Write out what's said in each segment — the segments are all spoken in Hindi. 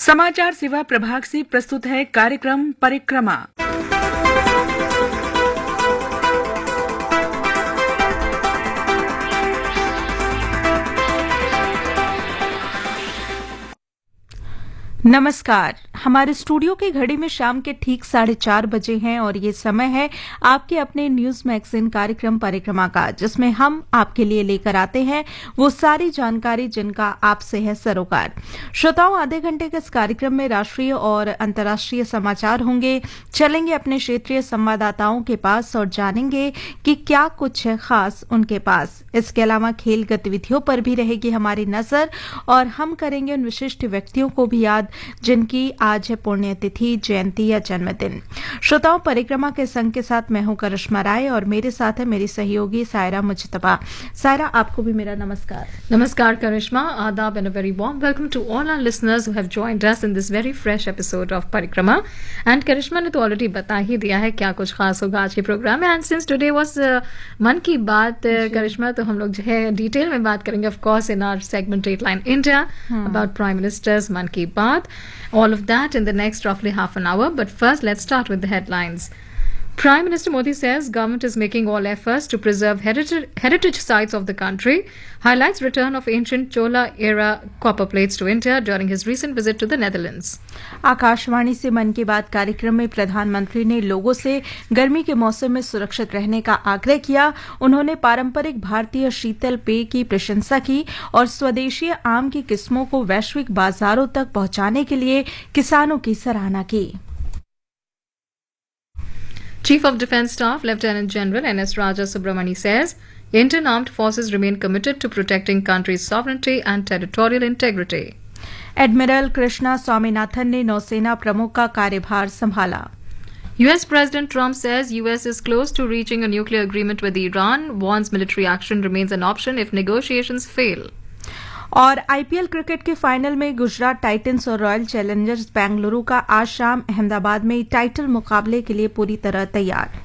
समाचार सेवा प्रभाग से प्रस्तुत है कार्यक्रम परिक्रमा। नमस्कार। हमारे स्टूडियो की घड़ी में शाम के ठीक 4:30 बजे हैं और ये समय है आपके अपने न्यूज मैगजीन कार्यक्रम परिक्रमा का, जिसमें हम आपके लिए लेकर आते हैं वो सारी जानकारी जिनका आपसे है सरोकार। श्रोताओं, आधे घंटे के इस कार्यक्रम में राष्ट्रीय और अंतर्राष्ट्रीय समाचार होंगे। चलेंगे अपने क्षेत्रीय संवाददाताओं के पास और जानेंगे कि क्या कुछ है खास उनके पास। इसके अलावा खेल गतिविधियों पर भी रहेगी हमारी नजर और हम करेंगे उन विशिष्ट व्यक्तियों को भी याद जिनकी आज है पुण्यतिथि, जयंती या जन्मदिन। श्रोताओं, परिक्रमा के संग के साथ मैं हूं करिश्मा राय और मेरे साथ है मेरी सहयोगी सायरा मुजतबा। सायरा, आपको भी मेरा नमस्कार। Namaskar Karishma, Adab and a very warm welcome to all our listeners who have joined us in this very fresh episode of Parikrama. And Karishma ने तो already बता ही दिया है क्या कुछ खास होगा आज के प्रोग्राम में। And since today was मन की बात, करिश्मा, तो हम लोग जो है डिटेल में बात करेंगे of course in our segment Dateline India about Prime Minister's मन की बात. All of that in the next roughly half an hour. But first, let's start with the headlines. Prime Minister Modi says government is making all efforts to preserve heritage sites of the country, highlights return of ancient Chola-era copper plates to India during his recent visit to the Netherlands. Akashvani से मन की बात कार्यक्रम में प्रधानमंत्री ने लोगों से गर्मी के मौसम में सुरक्षित रहने का आग्रह किया। उन्होंने पारंपरिक भारतीय शीतल पेय की प्रशंसा की और स्वदेशी आम की किस्मों को वैश्विक बाजारों तक पहुंचाने के लिए किसानों की सराहना की। Chief of Defence Staff Lieutenant General N.S. Raja Subramani says Indian armed forces remain committed to protecting country's sovereignty and territorial integrity. Admiral Krishna Swaminathan ने नौसेना प्रमुख का कार्यभार संभाला। US President Trump says US is close to reaching a nuclear agreement with Iran, warns military action remains an option if negotiations fail. और आईपीएल क्रिकेट के फाइनल में गुजरात टाइटंस और रॉयल चैलेंजर्स बेंगलुरु का आज शाम अहमदाबाद में टाइटल मुकाबले के लिए पूरी तरह तैयार।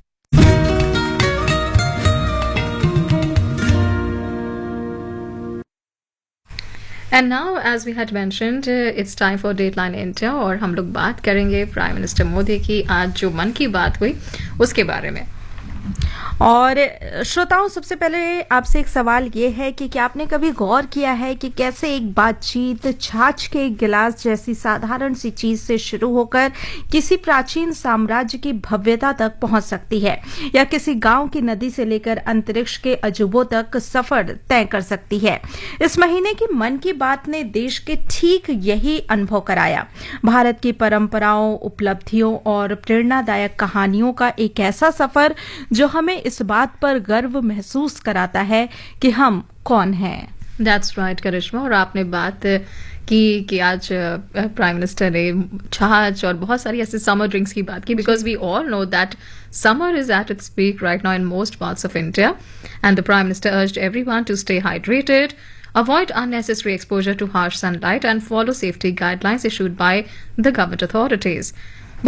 And now, as we had mentioned, it's time for Dateline India और हम लोग बात करेंगे प्राइम मिनिस्टर मोदी की आज जो मन की बात हुई उसके बारे में। और श्रोताओं, सबसे पहले आपसे एक सवाल ये है कि क्या आपने कभी गौर किया है कि कैसे एक बातचीत छाछ के एक गिलास जैसी साधारण सी चीज से शुरू होकर किसी प्राचीन साम्राज्य की भव्यता तक पहुंच सकती है, या किसी गांव की नदी से लेकर अंतरिक्ष के अजूबों तक सफर तय कर सकती है। इस महीने की मन की बात ने देश के ठीक यही अनुभव कराया। भारत की परंपराओं, उपलब्धियों और प्रेरणादायक कहानियों का एक ऐसा सफर जो हमें इस बात पर गर्व महसूस कराता है कि हम कौन हैं। That's right, करिश्मा। और आपने बात की कि आज प्राइम मिनिस्टर ने छाछ और बहुत सारी ऐसे समर ड्रिंक्स की बात की, because we all know that summer is at its peak right now in most parts of India, and the Prime Minister urged everyone to stay hydrated, avoid unnecessary exposure to harsh sunlight, and follow safety guidelines issued by the government authorities.